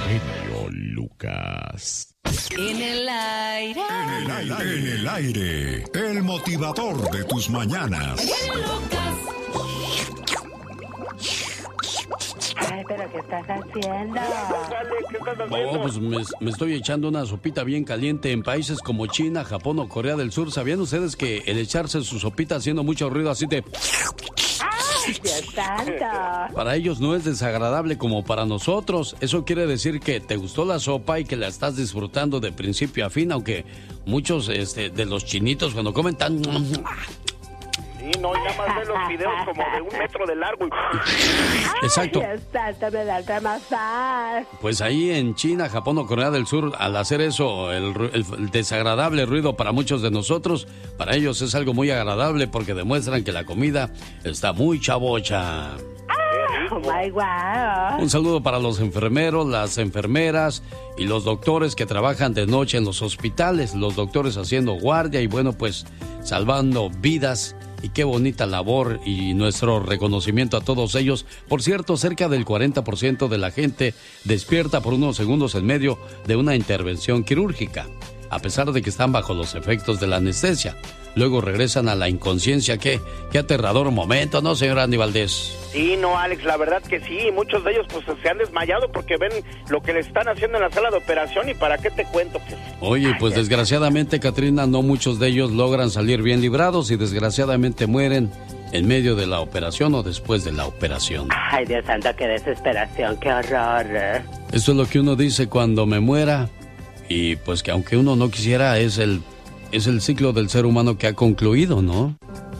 genio Lucas. En el aire. En el aire. El motivador de tus mañanas. Ay, pero ¿qué estás haciendo? Oh, pues me estoy echando una sopita bien caliente en países como China, Japón o Corea del Sur. ¿Sabían ustedes que el echarse su sopita haciendo mucho ruido así de... ¡Ay, Dios santo! Para ellos no es desagradable como para nosotros. Eso quiere decir que te gustó la sopa y que la estás disfrutando de principio a fin, aunque muchos de los chinitos cuando comen tan... Sí, no, y nada más ven los videos como de 1 metro de largo. Exacto. Ay, Dios santo, me da el remazar. Pues ahí en China, Japón o Corea del Sur, al hacer eso, el desagradable ruido para muchos de nosotros, para ellos es algo muy agradable porque demuestran que la comida está muy chavocha. Oh my wow. Un saludo para los enfermeros, las enfermeras y los doctores que trabajan de noche en los hospitales, los doctores haciendo guardia y bueno, pues salvando vidas. Y qué bonita labor y nuestro reconocimiento a todos ellos. Por cierto, cerca del 40% de la gente despierta por unos segundos en medio de una intervención quirúrgica, a pesar de que están bajo los efectos de la anestesia. Luego regresan a la inconsciencia. Qué aterrador momento, ¿no, señor Andy Valdés? Sí, no, Alex, la verdad que sí. Muchos de ellos pues se han desmayado porque ven lo que le están haciendo en la sala de operación y para qué te cuento, pues. Oye, pues desgraciadamente, Catrina, no muchos de ellos logran salir bien librados y desgraciadamente mueren en medio de la operación o después de la operación. Ay, Dios santo, qué desesperación, qué horror. Eso es lo que uno dice cuando me muera y pues que aunque uno no quisiera es el ciclo del ser humano que ha concluido, ¿no?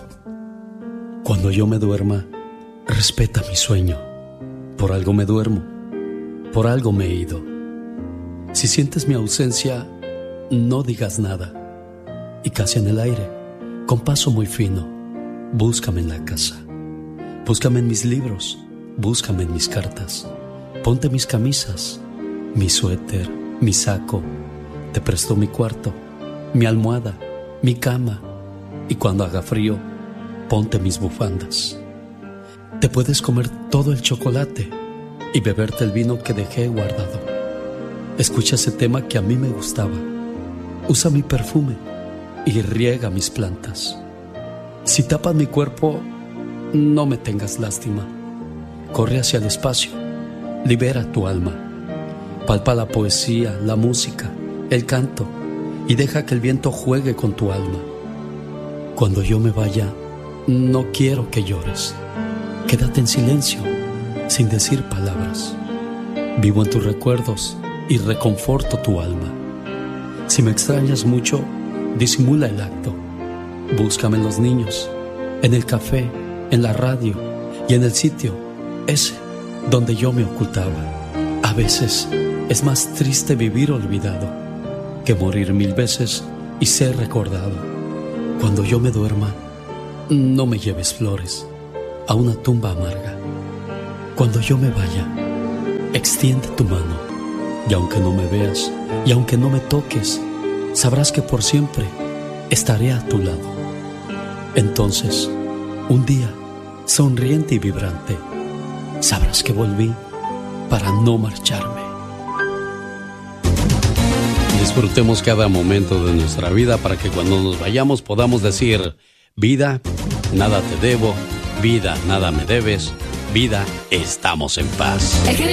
Cuando yo me duerma, respeta mi sueño. Por algo me duermo, por algo me he ido. Si sientes mi ausencia, no digas nada. Y casi en el aire, con paso muy fino, búscame en la casa. Búscame en mis libros, búscame en mis cartas. Ponte mis camisas, mi suéter, mi saco. Te presto mi cuarto, mi almohada, mi cama. Y cuando haga frío, ponte mis bufandas. Te puedes comer todo el chocolate y beberte el vino que dejé guardado. Escucha ese tema que a mí me gustaba. Usa mi perfume y riega mis plantas. Si tapas mi cuerpo, no me tengas lástima. Corre hacia el espacio, libera tu alma. Palpa la poesía, la música, el canto y deja que el viento juegue con tu alma. Cuando yo me vaya, no quiero que llores. Quédate en silencio, sin decir palabras. Vivo en tus recuerdos y reconforto tu alma. Si me extrañas mucho, disimula el acto. Búscame en los niños, en el café, en la radio y en el sitio ese donde yo me ocultaba. A veces es más triste vivir olvidado que morir 1000 veces y ser recordado. Cuando yo me duerma, no me lleves flores a una tumba amarga. Cuando yo me vaya, extiende tu mano y aunque no me veas y aunque no me toques, sabrás que por siempre estaré a tu lado. Entonces, un día, sonriente y vibrante, sabrás que volví para no marcharme. Disfrutemos cada momento de nuestra vida para que cuando nos vayamos podamos decir: vida, nada te debo, vida, nada me debes, vida, estamos en paz.